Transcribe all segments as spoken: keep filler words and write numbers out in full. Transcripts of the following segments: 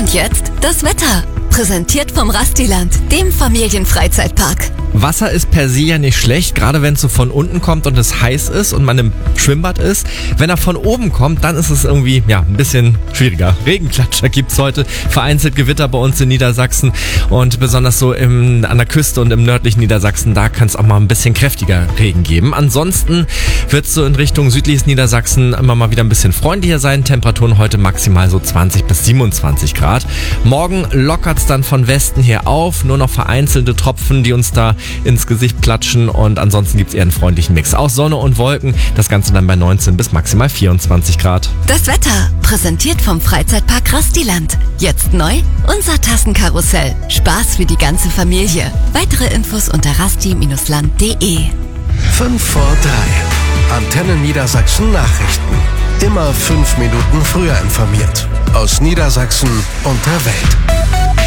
Und jetzt das Wetter. Präsentiert vom Rastiland, dem Familienfreizeitpark. Wasser ist per se ja nicht schlecht, gerade wenn es so von unten kommt und es heiß ist und man im Schwimmbad ist. Wenn er von oben kommt, dann ist es irgendwie ja ein bisschen schwieriger. Regenklatscher gibt's heute, vereinzelt Gewitter bei uns in Niedersachsen und besonders so im, an der Küste und im nördlichen Niedersachsen, da kann es auch mal ein bisschen kräftiger Regen geben. Ansonsten wird es so in Richtung südliches Niedersachsen immer mal wieder ein bisschen freundlicher sein. Temperaturen heute maximal so zwanzig bis siebenundzwanzig Grad. Morgen lockert's dann von Westen her auf, nur noch vereinzelte Tropfen, die uns da ins Gesicht klatschen und ansonsten gibt es eher einen freundlichen Mix aus Sonne und Wolken. Das Ganze dann bei neunzehn bis maximal vierundzwanzig Grad. Das Wetter, präsentiert vom Freizeitpark Rastiland. Jetzt neu, unser Tassenkarussell. Spaß für die ganze Familie. Weitere Infos unter rasti Bindestrich land punkt de. fünf vor drei. Antenne Niedersachsen Nachrichten. Immer fünf Minuten früher informiert. Aus Niedersachsen und der Welt.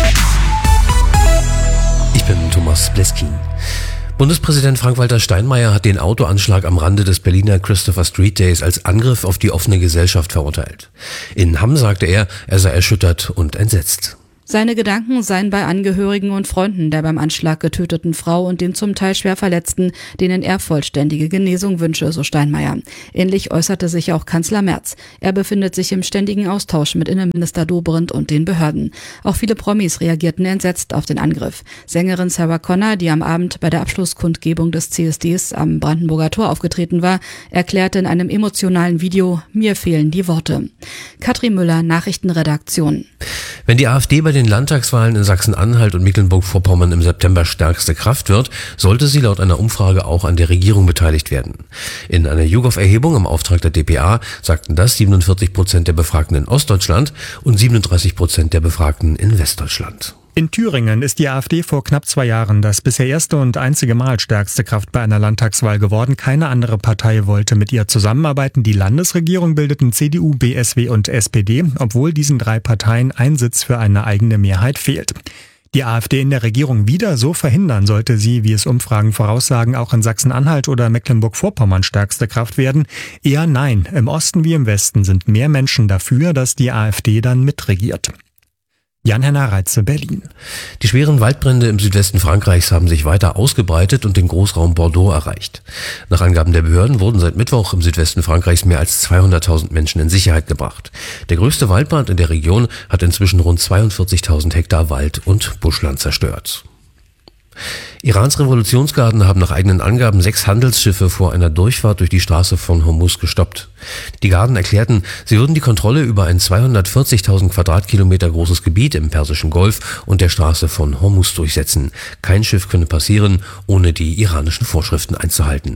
Ich bin Thomas Bleskin. Bundespräsident Frank-Walter Steinmeier hat den Autoanschlag am Rande des Berliner Christopher Street Days als Angriff auf die offene Gesellschaft verurteilt. In Hamm sagte er, er sei erschüttert und entsetzt. Seine Gedanken seien bei Angehörigen und Freunden der beim Anschlag getöteten Frau und den zum Teil schwer Verletzten, denen er vollständige Genesung wünsche, so Steinmeier. Ähnlich äußerte sich auch Kanzler Merz. Er befindet sich im ständigen Austausch mit Innenminister Dobrindt und den Behörden. Auch viele Promis reagierten entsetzt auf den Angriff. Sängerin Sarah Connor, die am Abend bei der Abschlusskundgebung des C S Ds am Brandenburger Tor aufgetreten war, erklärte in einem emotionalen Video, mir fehlen die Worte. Katrin Müller, Nachrichtenredaktion. Wenn die AfD bei den Landtagswahlen in Sachsen-Anhalt und Mecklenburg-Vorpommern im September stärkste Kraft wird, sollte sie laut einer Umfrage auch an der Regierung beteiligt werden. In einer YouGov-Erhebung im Auftrag der d p a sagten das siebenundvierzig Prozent der Befragten in Ostdeutschland und siebenunddreißig Prozent der Befragten in Westdeutschland. In Thüringen ist die AfD vor knapp zwei Jahren das bisher erste und einzige Mal stärkste Kraft bei einer Landtagswahl geworden. Keine andere Partei wollte mit ihr zusammenarbeiten. Die Landesregierung bildeten C D U, B S W und S P D, obwohl diesen drei Parteien ein Sitz für eine eigene Mehrheit fehlt. Die AfD in der Regierung wieder so verhindern, sollte sie, wie es Umfragen voraussagen, auch in Sachsen-Anhalt oder Mecklenburg-Vorpommern stärkste Kraft werden? Eher nein. Im Osten wie im Westen sind mehr Menschen dafür, dass die AfD dann mitregiert. Jan-Henner Reitze, Berlin. Die schweren Waldbrände im Südwesten Frankreichs haben sich weiter ausgebreitet und den Großraum Bordeaux erreicht. Nach Angaben der Behörden wurden seit Mittwoch im Südwesten Frankreichs mehr als zweihunderttausend Menschen in Sicherheit gebracht. Der größte Waldbrand in der Region hat inzwischen rund zweiundvierzigtausend Hektar Wald und Buschland zerstört. Irans Revolutionsgarden haben nach eigenen Angaben sechs Handelsschiffe vor einer Durchfahrt durch die Straße von Hormuz gestoppt. Die Garden erklärten, sie würden die Kontrolle über ein zweihundertvierzigtausend Quadratkilometer großes Gebiet im Persischen Golf und der Straße von Hormuz durchsetzen. Kein Schiff könne passieren, ohne die iranischen Vorschriften einzuhalten.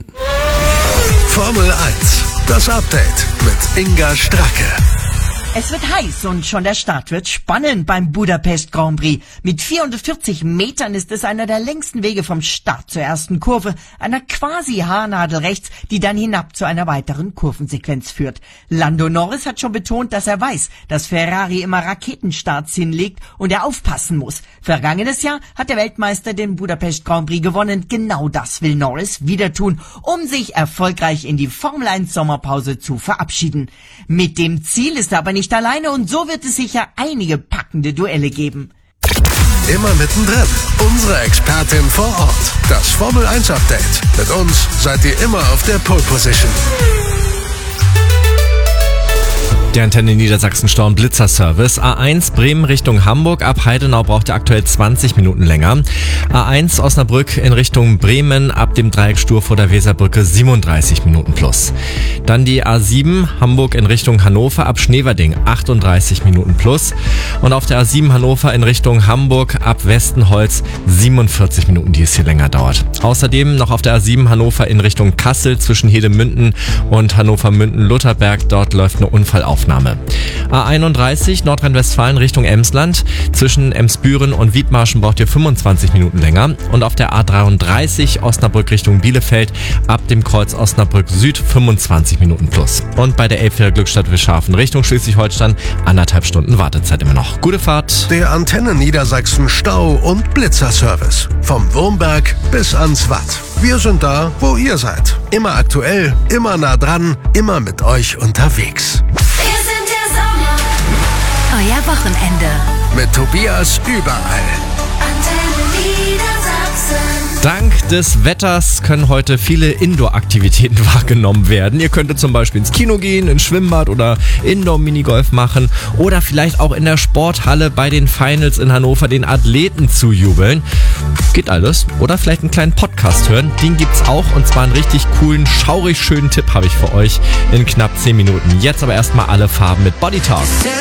Formel eins, das Update mit Inga Stracke. Es wird heiß und schon der Start wird spannend beim Budapest Grand Prix. Mit vierhundertvierzig Metern ist es einer der längsten Wege vom Start zur ersten Kurve, einer quasi Haarnadel rechts, die dann hinab zu einer weiteren Kurvensequenz führt. Lando Norris hat schon betont, dass er weiß, dass Ferrari immer Raketenstarts hinlegt und er aufpassen muss. Vergangenes Jahr hat der Weltmeister den Budapest Grand Prix gewonnen. Genau das will Norris wieder tun, um sich erfolgreich in die Formel eins Sommerpause zu verabschieden. Mit dem Ziel ist er aber nicht alleine und so wird es sicher einige packende Duelle geben. Immer mittendrin. Unsere Expertin vor Ort. Das Formel eins Update. Mit uns seid ihr immer auf der Pole Position. Der Antenne Niedersachsen Stau- und Blitzer-Service. A eins Bremen Richtung Hamburg. Ab Heidenau braucht ihr aktuell zwanzig Minuten länger. A eins Osnabrück in Richtung Bremen. Ab dem Dreieck Stur vor der Weserbrücke siebenunddreißig Minuten plus. Dann die A sieben Hamburg in Richtung Hannover. Ab Schneverding achtunddreißig Minuten plus. Und auf der A sieben Hannover in Richtung Hamburg ab Westenholz siebenundvierzig Minuten, die es hier länger dauert. Außerdem noch auf der A sieben Hannover in Richtung Kassel zwischen Hedemünden und Hannover-Münden-Lutherberg. Dort läuft eine Unfallaufnahme. A einunddreißig Nordrhein-Westfalen Richtung Emsland. Zwischen Emsbüren und Wiedmarschen braucht ihr fünfundzwanzig Minuten länger. Und auf der A dreiunddreißig Osnabrück Richtung Bielefeld ab dem Kreuz Osnabrück Süd fünfundzwanzig Minuten plus. Und bei der Elbphilharmonie Glückstadt Wischhafen Richtung Schleswig-Holstein anderthalb Stunden Wartezeit immer noch. Gute Fahrt. Der Antenne Niedersachsen Stau- und Blitzer-Service. Vom Wurmberg bis ans Watt. Wir sind da, wo ihr seid. Immer aktuell, immer nah dran, immer mit euch unterwegs. Wir sind der Sommer. Euer Wochenende. Mit Tobias überall. Dank des Wetters können heute viele Indoor-Aktivitäten wahrgenommen werden. Ihr könntet zum Beispiel ins Kino gehen, ins Schwimmbad oder Indoor-Minigolf machen oder vielleicht auch in der Sporthalle bei den Finals in Hannover den Athleten zujubeln. Geht alles. Oder vielleicht einen kleinen Podcast hören. Den gibt's auch und zwar einen richtig coolen, schaurig schönen Tipp habe ich für euch in knapp zehn Minuten. Jetzt aber erstmal alle Farben mit Body Talk.